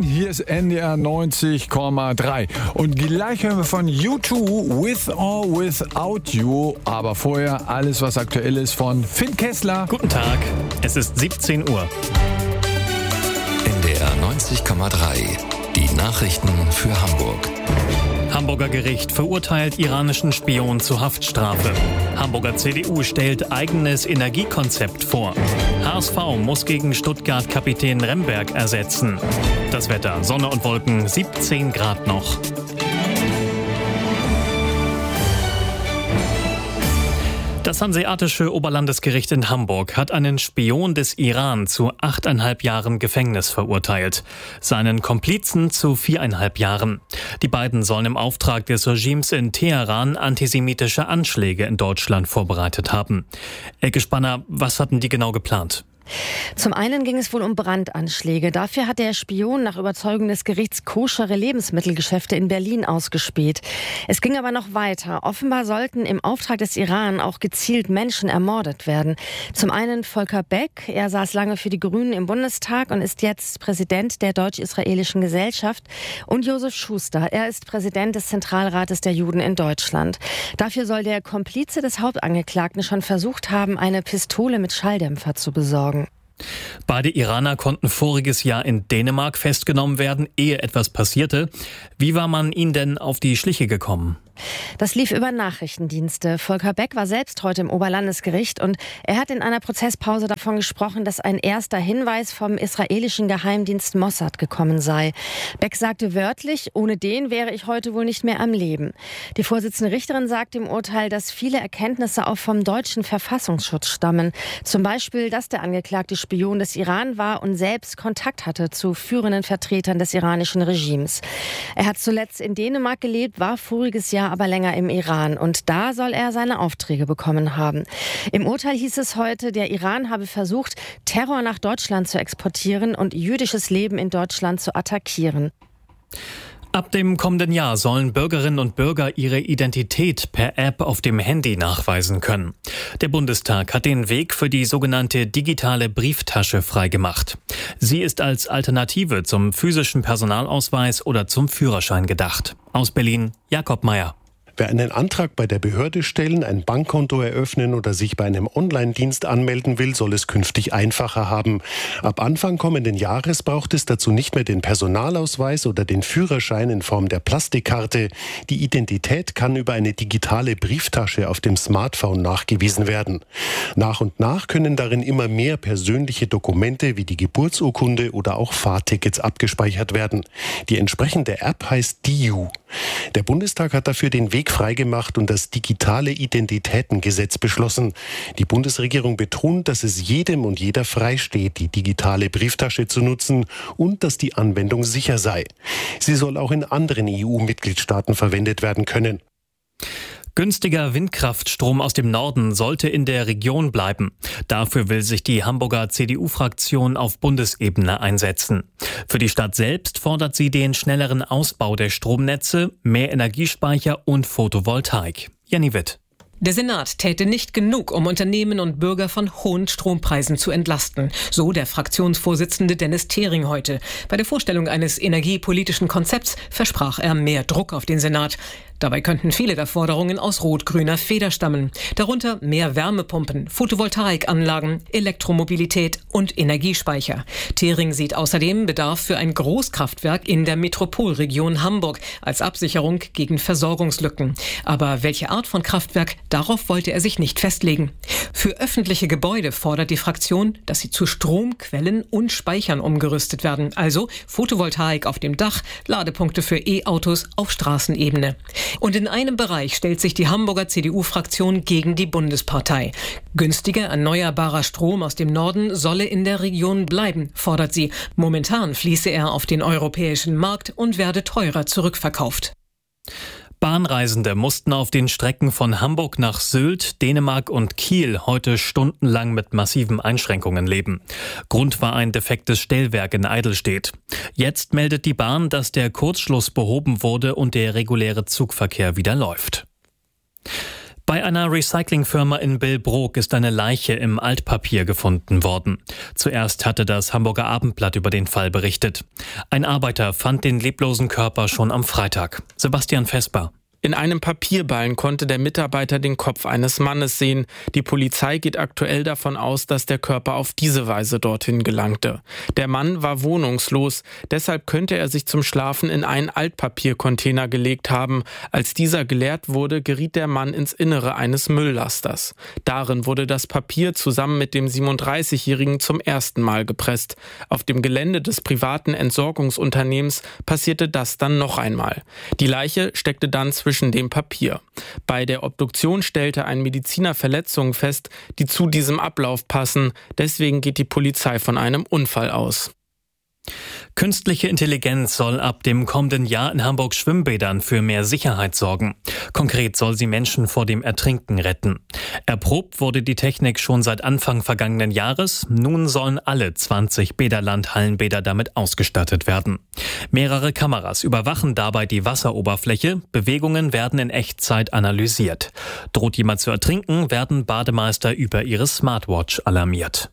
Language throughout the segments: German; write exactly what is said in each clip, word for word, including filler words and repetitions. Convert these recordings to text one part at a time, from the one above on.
hier ist N D R neunzig Komma drei. Und gleich hören wir von U zwei, With or Without You. Aber vorher alles, was aktuell ist, von Finn Kessler. Guten Tag, es ist siebzehn Uhr. N D R neunzig Komma drei, die Nachrichten für Hamburg. Hamburger Gericht verurteilt iranischen Spion zu Haftstrafe. Hamburger C D U stellt eigenes Energiekonzept vor. H S V muss gegen Stuttgart-Kapitän Remberg ersetzen. Das Wetter, Sonne und Wolken, siebzehn Grad noch. Das Hanseatische Oberlandesgericht in Hamburg hat einen Spion des Iran zu achteinhalb Jahren Gefängnis verurteilt. Seinen Komplizen zu viereinhalb Jahren. Die beiden sollen im Auftrag des Regimes in Teheran antisemitische Anschläge in Deutschland vorbereitet haben. Elke Spanner, was hatten die genau geplant? Zum einen ging es wohl um Brandanschläge. Dafür hat der Spion nach Überzeugung des Gerichts koschere Lebensmittelgeschäfte in Berlin ausgespäht. Es ging aber noch weiter. Offenbar sollten im Auftrag des Iran auch gezielt Menschen ermordet werden. Zum einen Volker Beck. Er saß lange für die Grünen im Bundestag und ist jetzt Präsident der Deutsch-Israelischen Gesellschaft. Und Josef Schuster. Er ist Präsident des Zentralrates der Juden in Deutschland. Dafür soll der Komplize des Hauptangeklagten schon versucht haben, eine Pistole mit Schalldämpfer zu besorgen. Beide Iraner konnten voriges Jahr in Dänemark festgenommen werden, ehe etwas passierte. Wie war man ihnen denn auf die Schliche gekommen? Das lief über Nachrichtendienste. Volker Beck war selbst heute im Oberlandesgericht und er hat in einer Prozesspause davon gesprochen, dass ein erster Hinweis vom israelischen Geheimdienst Mossad gekommen sei. Beck sagte wörtlich, ohne den wäre ich heute wohl nicht mehr am Leben. Die Vorsitzende Richterin sagt im Urteil, dass viele Erkenntnisse auch vom deutschen Verfassungsschutz stammen. Zum Beispiel, dass der Angeklagte Spion des Iran war und selbst Kontakt hatte zu führenden Vertretern des iranischen Regimes. Er hat zuletzt in Dänemark gelebt, war voriges Jahr aber länger im Iran und da soll er seine Aufträge bekommen haben. Im Urteil hieß es heute, der Iran habe versucht, Terror nach Deutschland zu exportieren und jüdisches Leben in Deutschland zu attackieren. Ab dem kommenden Jahr sollen Bürgerinnen und Bürger ihre Identität per App auf dem Handy nachweisen können. Der Bundestag hat den Weg für die sogenannte digitale Brieftasche freigemacht. Sie ist als Alternative zum physischen Personalausweis oder zum Führerschein gedacht. Aus Berlin, Jakob Meyer. Wer einen Antrag bei der Behörde stellen, ein Bankkonto eröffnen oder sich bei einem Online-Dienst anmelden will, soll es künftig einfacher haben. Ab Anfang kommenden Jahres braucht es dazu nicht mehr den Personalausweis oder den Führerschein in Form der Plastikkarte. Die Identität kann über eine digitale Brieftasche auf dem Smartphone nachgewiesen werden. Nach und nach können darin immer mehr persönliche Dokumente wie die Geburtsurkunde oder auch Fahrtickets abgespeichert werden. Die entsprechende App heißt D I U. Der Bundestag hat dafür den Weg freigemacht und das digitale Identitätengesetz beschlossen. Die Bundesregierung betont, dass es jedem und jeder freisteht, die digitale Brieftasche zu nutzen und dass die Anwendung sicher sei. Sie soll auch in anderen E U-Mitgliedstaaten verwendet werden können. Günstiger Windkraftstrom aus dem Norden sollte in der Region bleiben. Dafür will sich die Hamburger C D U-Fraktion auf Bundesebene einsetzen. Für die Stadt selbst fordert sie den schnelleren Ausbau der Stromnetze, mehr Energiespeicher und Photovoltaik. Jenny Witt. Der Senat täte nicht genug, um Unternehmen und Bürger von hohen Strompreisen zu entlasten. So der Fraktionsvorsitzende Dennis Thering heute. Bei der Vorstellung eines energiepolitischen Konzepts versprach er mehr Druck auf den Senat. Dabei könnten viele der Forderungen aus rot-grüner Feder stammen. Darunter mehr Wärmepumpen, Photovoltaikanlagen, Elektromobilität und Energiespeicher. Thering sieht außerdem Bedarf für ein Großkraftwerk in der Metropolregion Hamburg als Absicherung gegen Versorgungslücken. Aber welche Art von Kraftwerk, darauf wollte er sich nicht festlegen. Für öffentliche Gebäude fordert die Fraktion, dass sie zu Stromquellen und Speichern umgerüstet werden. Also Photovoltaik auf dem Dach, Ladepunkte für E-Autos auf Straßenebene. Und in einem Bereich stellt sich die Hamburger C D U-Fraktion gegen die Bundespartei. Günstiger, erneuerbarer Strom aus dem Norden solle in der Region bleiben, fordert sie. Momentan fließe er auf den europäischen Markt und werde teurer zurückverkauft. Bahnreisende mussten auf den Strecken von Hamburg nach Sylt, Dänemark und Kiel heute stundenlang mit massiven Einschränkungen leben. Grund war ein defektes Stellwerk in Eidelstedt. Jetzt meldet die Bahn, dass der Kurzschluss behoben wurde und der reguläre Zugverkehr wieder läuft. Bei einer Recyclingfirma in Billbrook ist eine Leiche im Altpapier gefunden worden. Zuerst hatte das Hamburger Abendblatt über den Fall berichtet. Ein Arbeiter fand den leblosen Körper schon am Freitag. Sebastian Vesper. In einem Papierballen konnte der Mitarbeiter den Kopf eines Mannes sehen. Die Polizei geht aktuell davon aus, dass der Körper auf diese Weise dorthin gelangte. Der Mann war wohnungslos, deshalb könnte er sich zum Schlafen in einen Altpapiercontainer gelegt haben. Als dieser geleert wurde, geriet der Mann ins Innere eines Mülllasters. Darin wurde das Papier zusammen mit dem siebenunddreißigjährigen zum ersten Mal gepresst. Auf dem Gelände des privaten Entsorgungsunternehmens passierte das dann noch einmal. Die Leiche steckte dann zwischen dem Papier. Bei der Obduktion stellte ein Mediziner Verletzungen fest, die zu diesem Ablauf passen. Deswegen geht die Polizei von einem Unfall aus. Künstliche Intelligenz soll ab dem kommenden Jahr in Hamburgs Schwimmbädern für mehr Sicherheit sorgen. Konkret soll sie Menschen vor dem Ertrinken retten. Erprobt wurde die Technik schon seit Anfang vergangenen Jahres. Nun sollen alle zwanzig Bäderland-Hallenbäder damit ausgestattet werden. Mehrere Kameras überwachen dabei die Wasseroberfläche. Bewegungen werden in Echtzeit analysiert. Droht jemand zu ertrinken, werden Bademeister über ihre Smartwatch alarmiert.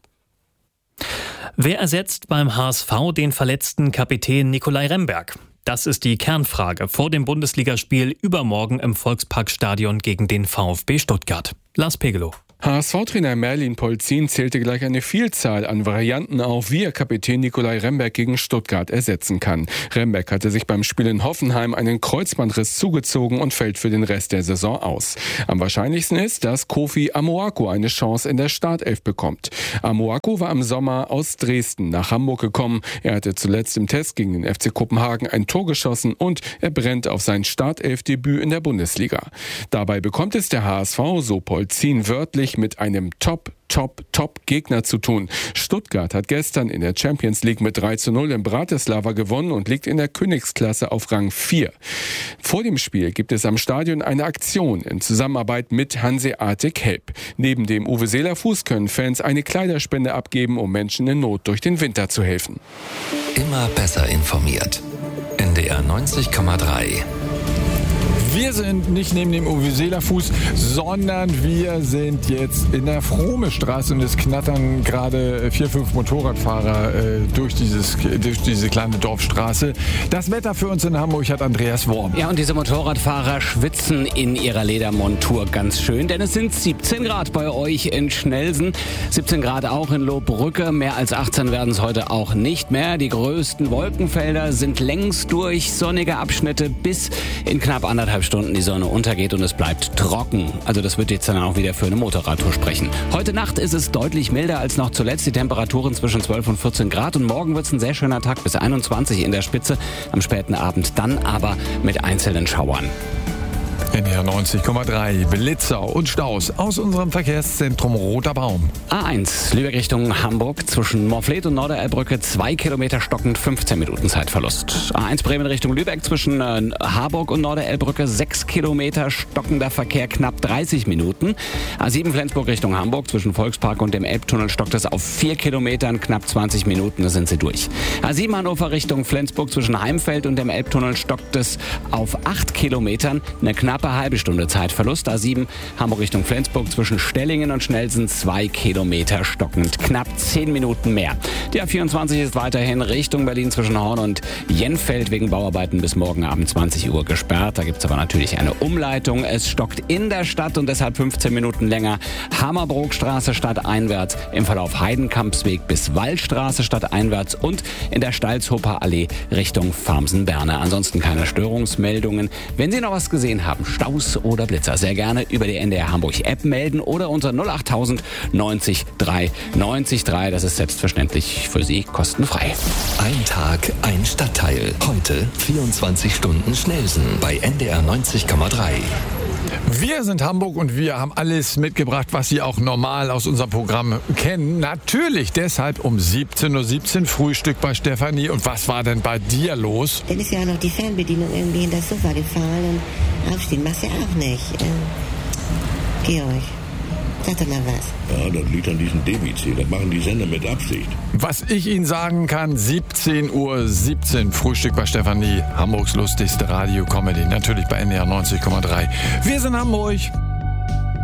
Wer ersetzt beim H S V den verletzten Kapitän Nicolai Remberg? Das ist die Kernfrage vor dem Bundesligaspiel übermorgen im Volksparkstadion gegen den VfB Stuttgart. Lars Pegelow. H S V-Trainer Merlin Polzin zählte gleich eine Vielzahl an Varianten auf, wie er Kapitän Nicolai Remberg gegen Stuttgart ersetzen kann. Remberg hatte sich beim Spiel in Hoffenheim einen Kreuzbandriss zugezogen und fällt für den Rest der Saison aus. Am wahrscheinlichsten ist, dass Kofi Amoako eine Chance in der Startelf bekommt. Amoako war im Sommer aus Dresden nach Hamburg gekommen. Er hatte zuletzt im Test gegen den F C Kopenhagen ein Tor geschossen und er brennt auf sein Startelfdebüt in der Bundesliga. Dabei bekommt es der H S V, so Polzin wörtlich, mit einem Top, Top, Top-Gegner zu tun. Stuttgart hat gestern in der Champions League mit drei zu null in Bratislava gewonnen und liegt in der Königsklasse auf Rang vier. Vor dem Spiel gibt es am Stadion eine Aktion in Zusammenarbeit mit Hanseatic Help. Neben dem Uwe Seeler Fuß können Fans eine Kleiderspende abgeben, um Menschen in Not durch den Winter zu helfen. Immer besser informiert. N D R neunzig Komma drei. Wir sind nicht neben dem Uwe Seeler Fuß, sondern wir sind jetzt in der Frohme-Straße und es knattern gerade vier, fünf Motorradfahrer äh, durch, dieses, durch diese kleine Dorfstraße. Das Wetter für uns in Hamburg hat Andreas Worm. Ja, und diese Motorradfahrer schwitzen in ihrer Ledermontur ganz schön, denn es sind siebzehn Grad bei euch in Schnelsen, siebzehn Grad auch in Lohbrücke, mehr als achtzehn werden es heute auch nicht mehr. Die größten Wolkenfelder sind längst durch, sonnige Abschnitte bis in knapp anderthalb Stunden die Sonne untergeht und es bleibt trocken. Also das wird jetzt dann auch wieder für eine Motorradtour sprechen. Heute Nacht ist es deutlich milder als noch zuletzt. Die Temperaturen zwischen zwölf und vierzehn Grad und morgen wird es ein sehr schöner Tag bis einundzwanzig in der Spitze. Am späten Abend dann aber mit einzelnen Schauern. N D R neunzig Komma drei, Blitzer und Staus aus unserem Verkehrszentrum Roter Baum. A eins, Lübeck Richtung Hamburg, zwischen Morfleet und Norderelbrücke, zwei Kilometer stockend, fünfzehn Minuten Zeitverlust. A eins Bremen Richtung Lübeck, zwischen äh, Harburg und Norderelbrücke, sechs Kilometer stockender Verkehr, knapp dreißig Minuten. A sieben Flensburg Richtung Hamburg, zwischen Volkspark und dem Elbtunnel stockt es auf vier Kilometern, knapp zwanzig Minuten, da sind sie durch. A sieben Hannover Richtung Flensburg, zwischen Heimfeld und dem Elbtunnel stockt es auf acht Kilometern, eine knappe halbe Stunde Zeitverlust. A sieben Hamburg Richtung Flensburg, zwischen Stellingen und Schnelsen zwei Kilometer stockend, knapp zehn Minuten mehr. Die A vierundzwanzig ist weiterhin Richtung Berlin zwischen Horn und Jenfeld wegen Bauarbeiten bis morgen Abend zwanzig Uhr gesperrt. Da gibt es aber natürlich eine Umleitung. Es stockt in der Stadt und deshalb fünfzehn Minuten länger. Hammerbrugstraße stadteinwärts, im Verlauf Heidenkampsweg bis Wallstraße stadteinwärts und in der Stalzhofer Allee Richtung Farmsen-Berne. Ansonsten keine Störungsmeldungen. Wenn Sie noch was gesehen haben, Staus oder Blitzer, sehr gerne über die N D R Hamburg App melden oder unter null acht tausend neunzig drei neunzig drei. Das ist selbstverständlich für Sie kostenfrei. Ein Tag, ein Stadtteil. Heute vierundzwanzig Stunden Schnelsen bei N D R neunzig Komma drei. Wir sind Hamburg und wir haben alles mitgebracht, was Sie auch normal aus unserem Programm kennen. Natürlich deshalb um siebzehn Uhr siebzehn Frühstück bei Stefanie. Und was war denn bei dir los? Dann ist ja auch noch die Fernbedienung irgendwie in das Sofa gefallen und aufstehen machst du ja auch nicht. Ähm, Georg, sag doch mal was. Ja, das liegt an diesem Defizit. Das machen die Sender mit Absicht. Was ich Ihnen sagen kann, siebzehn Uhr siebzehn Frühstück bei Stefanie. Hamburgs lustigste Radio-Comedy. Natürlich bei N D R neunzig Komma drei. Wir sind Hamburg.